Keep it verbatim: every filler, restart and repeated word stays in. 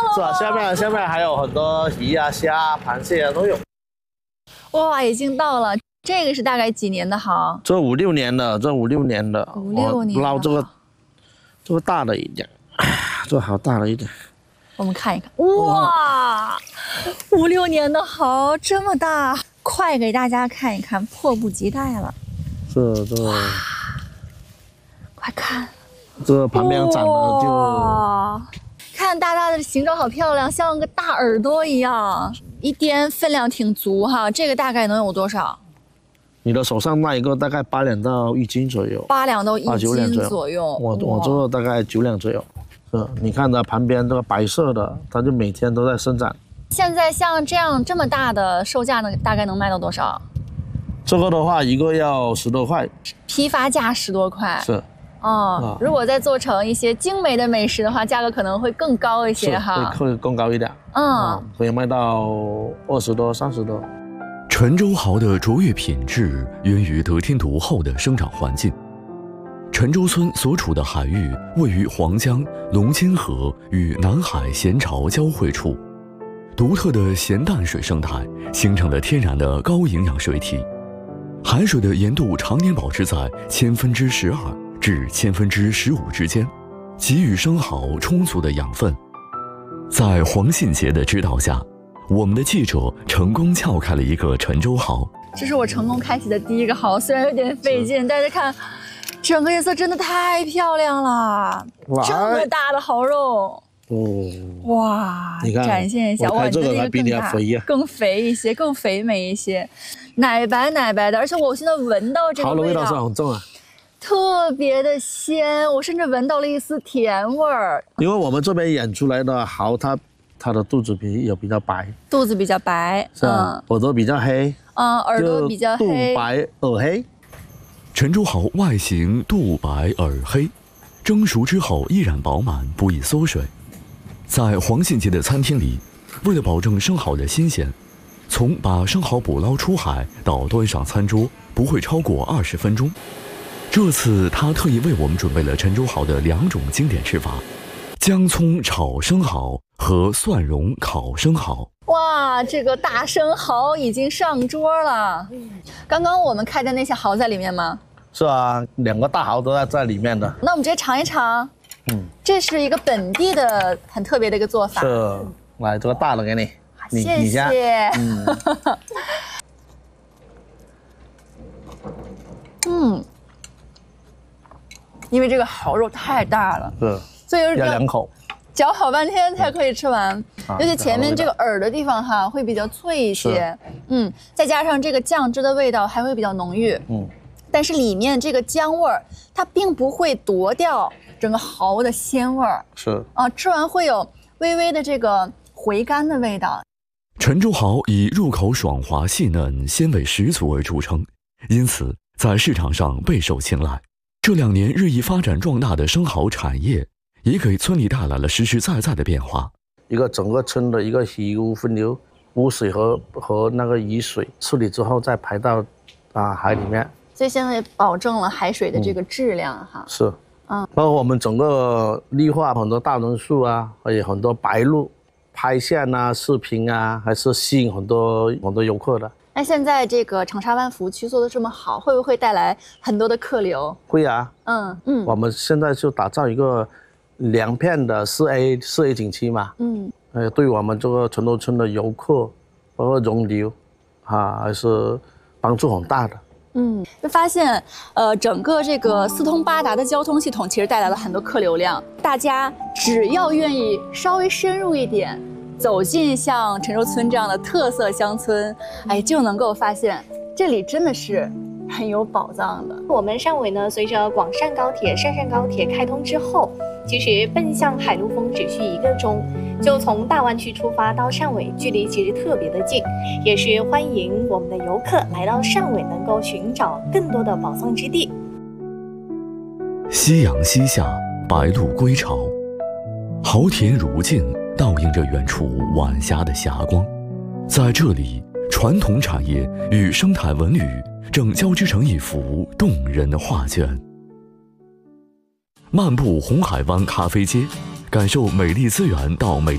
是吧？下面下面还有很多鱼啊、虾、螃蟹啊都有。 哇，已经到了。这个是大概几年的蚝？ 这五六年的，这五六年的。 五六年。 捞这个，这个大了一点，这好大了一点。 我们看一看，哇，五六年的蚝这么大，快给大家看一看，迫不及待了。 这这。 快看， 这旁边长的就。 看大大的形状好漂亮，像个大耳朵一样，一掂分量挺足哈。这个大概能有多少？ 你的手上那一个大概八两到一斤左右。 八两到一斤左右。 我我这个大概九两左右。是，你看它旁边这个白色的，它就每天都在生长。 现在像这样这么大的售价呢，大概能卖到多少？ 这个的话，一个要十多块。 批发价十多块。 是。 哦，如果再做成一些精美的美食的话，价格可能会更高一些哈， 会更高一点。嗯，可以卖到二十多、三十多。 陈州蚝的卓越品质源于得天独厚的生长环境。陈州村所处的海域位于黄江、龙津河与南海咸潮交汇处，独特的咸淡水生态形成了天然的高营养水体，海水的盐度常年保持在千分之十二。至千分之十五之间，给予生蚝充足的养分。在黄信杰的指导下，我们的记者成功撬开了一个陈州蚝。 这是我成功开启的第一个蚝，虽然有点费劲，但是看整个颜色真的太漂亮了，这么大的蚝肉。 哦， 哇！你看，展现一下，哇， 这个还比你肥呀， 更肥一些，更肥美一些，奶白奶白的，而且我现在闻到这个蚝的味道是很重啊。 特别的鲜，我甚至闻到了一丝甜味儿。 因为我们这边养出来的蚝，它它的肚子比也比较白， 肚子比较白， 是吧？耳朵比较黑， 嗯，耳朵比较黑， 肚白耳黑。 陈州蚝外形肚白耳黑，蒸熟之后依然饱满，不易缩水。在黄信杰的餐厅里，为了保证生蚝的新鲜，从把生蚝捕捞出海到端上餐桌不会超过二十分钟。这次他特意为我们准备了陈州蚝的两种经典吃法：姜葱炒生蚝和蒜蓉烤生蚝。 哇，这个大生蚝已经上桌了。刚刚我们开的那些蚝在里面吗？ 是啊，两个大蚝都在在里面的。 那我们直接尝一尝。嗯，这是一个本地的很特别的一个做法。 是，来这个大的给你，你谢谢。 你先嗯。 嗯。因为这个蚝肉太大了， 是， 所以要两口， 嚼好半天才可以吃完。嗯、尤其前面这个耳的地方哈，会比较脆一些，嗯，再加上这个酱汁的味道还会比较浓郁，嗯，但是里面这个姜味儿，它并不会夺掉整个蚝的鲜味儿， 是啊，吃完会有微微的这个回甘的味道。 陈州蚝以入口爽滑细嫩、鲜味十足而著称，因此在市场上备受青睐。这两年日益发展壮大的生蚝产业，也给村里带来了实实在在的变化。 一个整个村的一个鱼污分流，污水和和那个雨水处理之后再排到啊海里面， 所以现在保证了海水的这个质量哈。 嗯、是，嗯，包括我们整个绿化很多大榕树啊，还有很多白鹭，拍相啊、视频啊，还是吸引很多很多游客的。 那现在这个长沙湾服务区做得这么好，会不会带来很多的客流？ 会啊， 嗯嗯， 我们现在就打造一个两片的四 A 四 A 景区嘛，嗯，呃，对我们这个陈州村的游客包括容流，啊，还是帮助很大的。 嗯，就发现，呃，整个这个四通八达的交通系统其实带来了很多客流量，大家只要愿意稍微深入一点。走进像陈州村这样的特色乡村，哎，就能够发现这里真的是很有宝藏的。 我们汕尾呢，随着广汕高铁、汕汕高铁开通之后，其实奔向海陆丰只需一个钟，就从大湾区出发到汕尾，距离其实特别的近，也是欢迎我们的游客来到汕尾，能够寻找更多的宝藏之地。 夕阳西下，白鹭归巢，蚝田如镜。倒映着远处晚霞的霞光，在这里，传统产业与生态文旅正交织成一幅动人的画卷。漫步红海湾咖啡街，感受美丽资源到美。